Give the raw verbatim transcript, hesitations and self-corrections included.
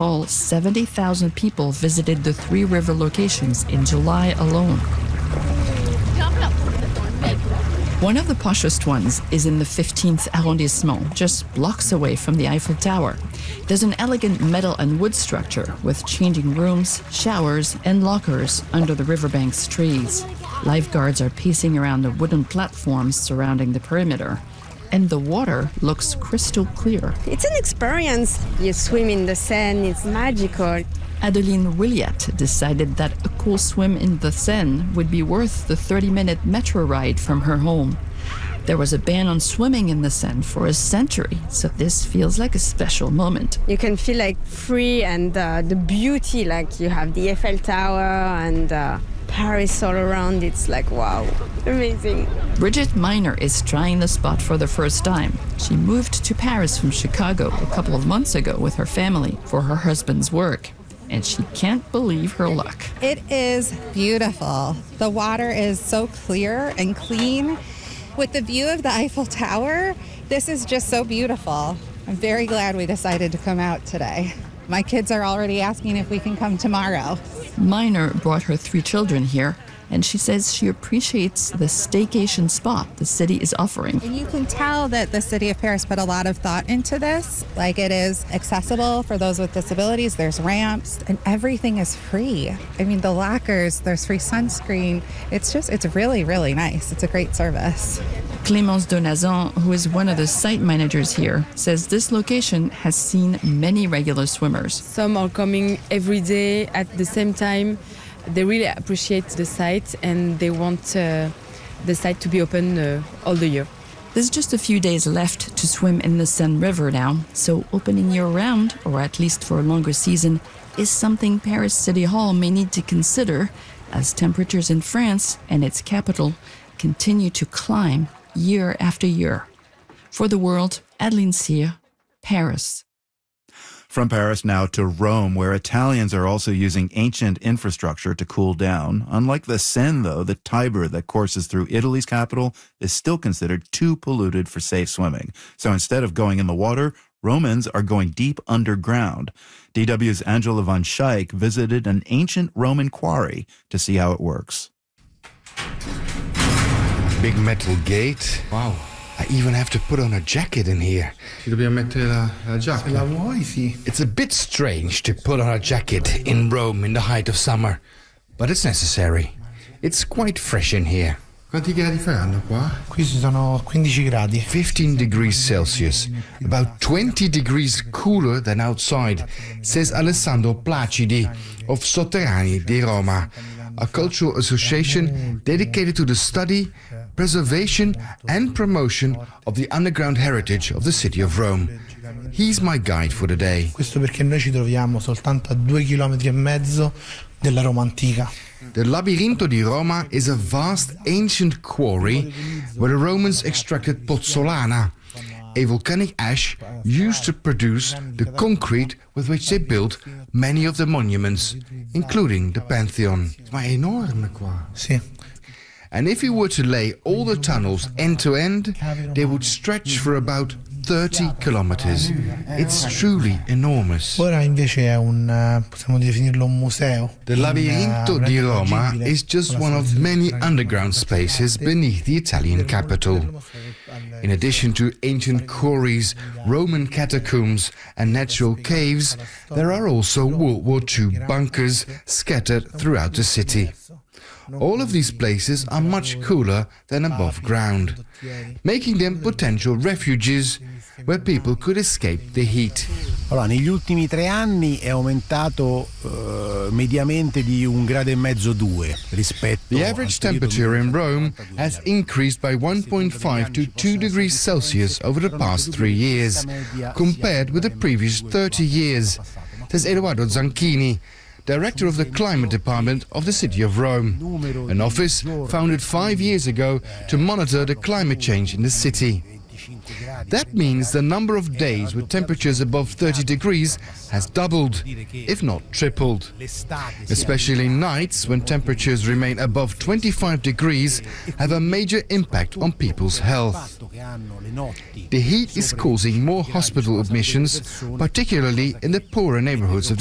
All seventy thousand people visited the three river locations in July alone. One of the poshest ones is in the fifteenth arrondissement, just blocks away from the Eiffel Tower. There's an elegant metal and wood structure with changing rooms, showers, and lockers under the riverbank's trees. Lifeguards are pacing around the wooden platforms surrounding the perimeter, and the water looks crystal clear. It's an experience. You swim in the Seine, it's magical. Adeline Williat decided that a cool swim in the Seine would be worth the thirty-minute metro ride from her home. There was a ban on swimming in the Seine for a century, so this feels like a special moment. You can feel like free and uh, the beauty, like you have the Eiffel Tower and uh, Paris all around. It's like, wow, amazing. Bridget Miner is trying the spot for the first time. She moved to Paris from Chicago a couple of months ago with her family for her husband's work, and she can't believe her luck. It is beautiful. The water is so clear and clean. With the view of the Eiffel Tower, this is just so beautiful. I'm very glad we decided to come out today. My kids are already asking if we can come tomorrow. Miner brought her three children here, and she says she appreciates the staycation spot the city is offering. And you can tell that the city of Paris put a lot of thought into this. Like, it is accessible for those with disabilities, there's ramps, and everything is free. I mean, the lockers, there's free sunscreen. It's just, it's really, really nice. It's a great service. Clémence Donazan, who is one of the site managers here, says this location has seen many regular swimmers. Some are coming every day at the same time. They really appreciate the site and they want uh, the site to be open uh, all the year. There's just a few days left to swim in the Seine River now, so opening year-round, or at least for a longer season, is something Paris City Hall may need to consider as temperatures in France and its capital continue to climb year after year. For the World, Adeline Cyr, Paris. From Paris now to Rome, where Italians are also using ancient infrastructure to cool down. Unlike the Seine, though, the Tiber that courses through Italy's capital is still considered too polluted for safe swimming. So instead of going in the water, Romans are going deep underground. D W's Angela von Schaik visited an ancient Roman quarry to see how it works. Big metal gate. Wow. I even have to put on a jacket in here. Ci dobbiamo mettere la, la giacca. Se la vuoi, sì. It's a bit strange to put on a jacket in Rome in the height of summer, but it's necessary. It's quite fresh in here. Quanti gradi faranno qua? Qui ci sono quindici gradi. fifteen degrees Celsius, about twenty degrees cooler than outside, says Alessandro Placidi of Sotterranei di Roma, a cultural association dedicated to the study, preservation and promotion of the underground heritage of the city of Rome. He's my guide for the day. Questo perché noi ci troviamo soltanto a due chilometri e mezzo della Roma antica. The Labirinto di Roma is a vast ancient quarry where the Romans extracted pozzolana, a volcanic ash used to produce the concrete with which they built many of the monuments, including the Pantheon. Ma è enorme qua. Sì. And if you were to lay all the tunnels end to end, they would stretch for about thirty kilometers. It's truly enormous. Ora invece è un, possiamo definirlo un museo. The Labirinto di Roma is just one of many underground spaces beneath the Italian capital. In addition to ancient quarries, Roman catacombs and natural caves, there are also World War Two bunkers scattered throughout the city. All of these places are much cooler than above ground, making them potential refuges where people could escape the heat. Allora, negli ultimi tre anni è aumentato uh, mediamente di un grado e mezzo, due rispetto. The average temperature in Rome has increased by one point five to two degrees Celsius over the past three years, compared with the previous thirty years, says Edoardo Zanchini, director of the climate department of the city of Rome, an office founded five years ago to monitor the climate change in the city. That means the number of days with temperatures above thirty degrees has doubled, if not tripled. Especially nights, when temperatures remain above twenty-five degrees, have a major impact on people's health. The heat is causing more hospital admissions, particularly in the poorer neighborhoods of